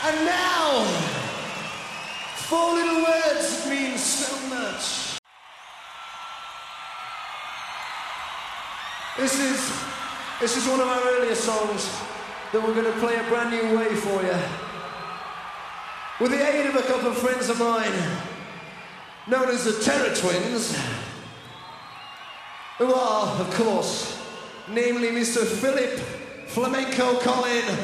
And now, four little words that mean so much. This is one of our earlier songs that we're going to play a brand new way for you. With the aid of a couple of friends of mine, known as the Terror Twins, who are, of course, namely Mr. Philip Flamenco Collin